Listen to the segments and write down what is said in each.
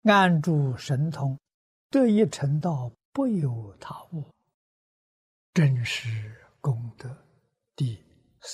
安住神通，得以成道，不由他物。真实功德第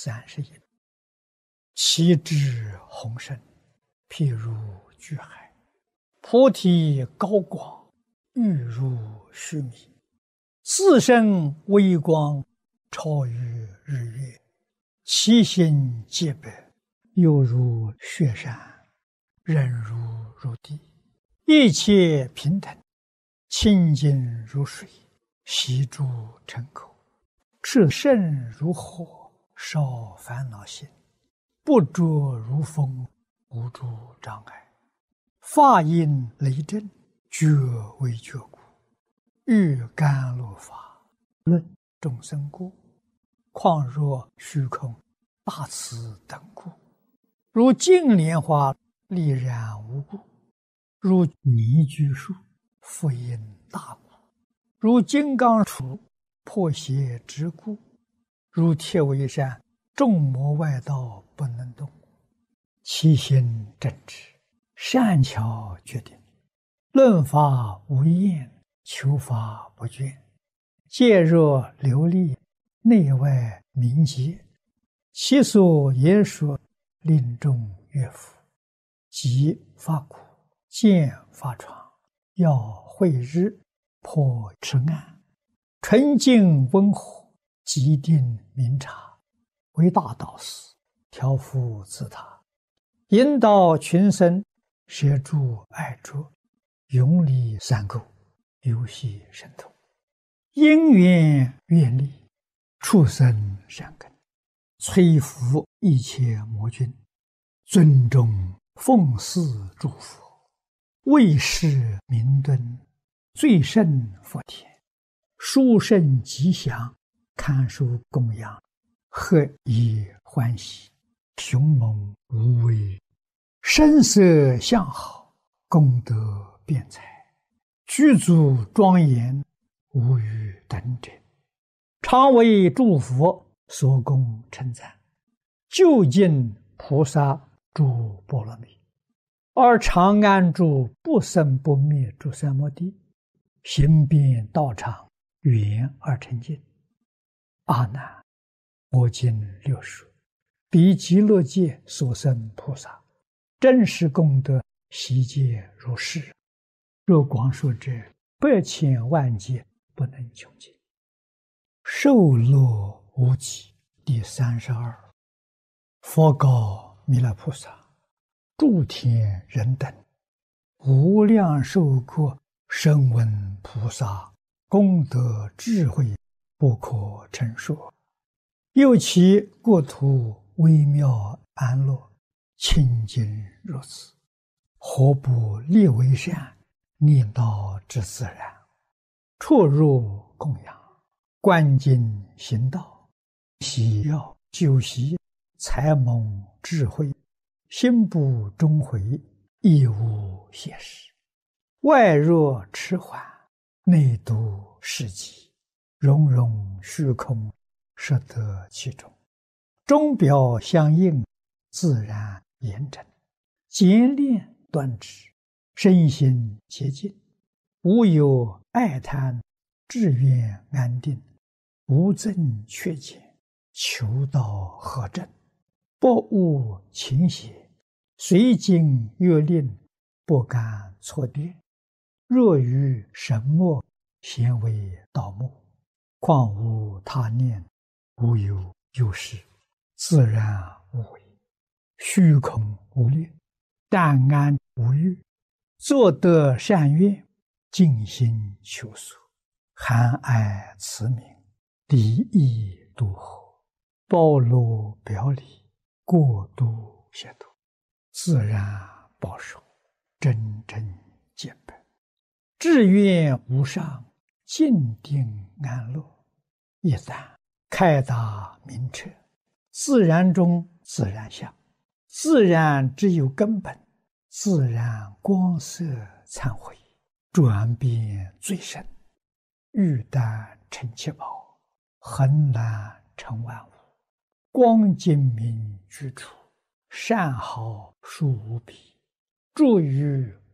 31。其智宏深，譬如巨海；菩提高广，欲如须弥。自身微光，超于日月。其心洁白，犹如雪山，忍如入地。一切平等，清净如水，悉诸尘口。炽盛如火，烧烦恼心。不着如风，无诸障碍。法音雷震，觉为觉故。欲甘露法，论众生故。况若虚空，大慈等故。如净莲花，丽然无故。如泥居树，复因大故。如金刚杵，破邪之故。如铁围山，众魔外道不能动。其心正直，善巧决定。论法无厌，求法不倦。戒若流利，内外明洁。其所言说，令众悦服。即发苦，见发疮，要慧日，破痴暗。纯净温和，极定明察。为大导师，调伏自他。引导群生，摄诸爱着。永离三垢，游戏神通。因缘愿力，畜生善根。摧伏一切魔君。尊重奉祀诸佛。为世明敦，最胜佛田。殊胜吉祥，堪受供养。何以欢喜，雄猛无畏。声色相好，功德辩才。具足庄严，无与等者。常为诸佛所供称赞。究竟菩萨诸波罗蜜。而常安住不生不灭诸三摩地。行遍道场，圆而成净。阿难，我今六说，彼极乐界所生菩萨，真实功德悉皆如是。若广说者，100千万劫不能穷尽。受乐无极第32。佛告弥勒菩萨：诸天人等，无量寿国声闻菩萨功德智慧，不可称说。又其国土微妙安乐，清净如此，何不立为善，念道之自然？出入供养，观经行道，喜要修习，才蒙智慧，心不终回，亦无邪识。外若迟缓，内度世极，融融虚空，摄得其中。钟表相应，自然严整。简练端直，身心洁净。无有爱贪，志愿安定。无增缺减，求道合正。不误情邪，随经约令，不敢错跌。若于神墨，咸为盗墓。况无他念，无有有事，自然无为。虚空无力，但安无欲。作得善愿，尽心求索。含爱慈悯，离意度合。包罗表里，过度协度。自然保守，真正见本。志愿无上，静定安乐。一旦开达明彻，自然中自然相。自然只有根本，自然光色忏悔，转变最深。玉丹成七宝，恒然成万物。光精明居处，善好殊无比。住于